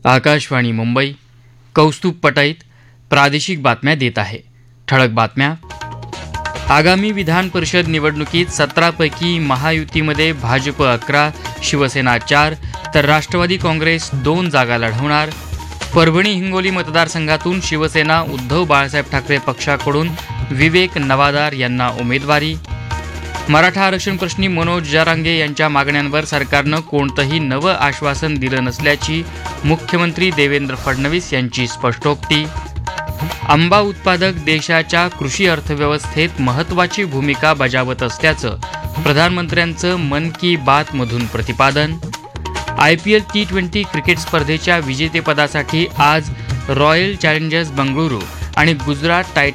आकाशवाणी मुंबई. कौस्तुभ पटाईत प्रादेशिक बातम्या देत आहे. ठळक बातम्या. आगामी विधान परिषद निवडणुकीत 17 पैकी महायुतीमध्ये भाजप 11, शिवसेना 4 तर राष्ट्रवादी काँग्रेस 2 जागा लढवणार. परभणी हिंगोली मतदारसंघातून शिवसेना उद्धव बाळासाहेब ठाकरे पक्षाकडून विवेक नवादार यांना उमेदवारी. मराठा आरक्षण प्रश्नी मनोज जरांगे यांच्या मागण्यांवर सरकारनं कोणतंही नवं आश्वासन दिलं नसल्याची मुख्यमंत्री देवेंद्र फडणवीस यांची स्पष्टोक्ती. आंबा उत्पादक देशाच्या कृषी अर्थव्यवस्थेत महत्त्वाची भूमिका बजावत असल्याचं प्रधानमंत्र्यांचं मन की बात मधून प्रतिपादन. IPL T20 क्रिकेट स्पर्धेच्या विजेतेपदासाठी आज रॉयल चॅलेंजर्स बंगळुरू आणि गुजरात